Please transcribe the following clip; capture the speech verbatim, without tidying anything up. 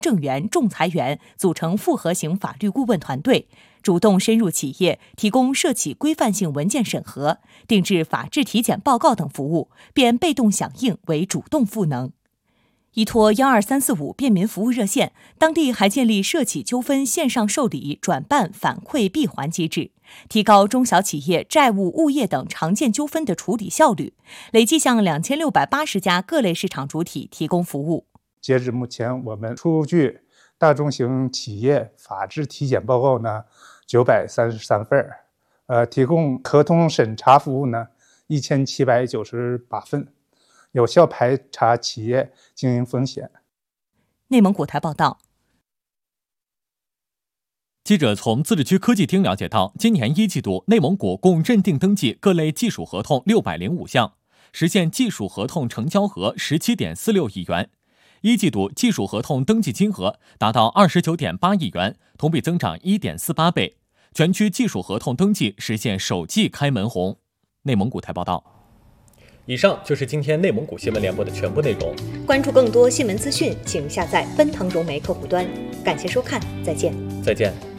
政员、仲裁员组成复合型法律顾问团队，主动深入企业，提供涉企规范性文件审核、定制法制体检报告等服务，变被动响应为主动赋能。依托幺二三四五便民服务热线，当地还建立涉企纠纷线上受理、转办、反馈闭环机制，提高中小企业债务、物业等常见纠纷的处理效率，累计向两千六百八十家各类市场主体提供服务。 截至目前，我们出具大中型企业法制体检报告呢九百三十三份，呃，提供合同审查服务呢一千七百九十八份。有效排查企业经营风险。 内蒙古台报道。 记者从自治区科技厅了解到，今年一季度内蒙古共认定登记各类技术合同六百零五项，实现技术合同成交额十七点四六亿元，一季度技术合同登记金额达到二十九点八亿元，同比增长一点四八倍，全区技术合同登记实现首季开门红。内蒙古台报道。以上就是今天内蒙古新闻联播的全部内容。 关注更多新闻资讯，请下载奔腾融媒客户端。感谢收看，再见。 再见。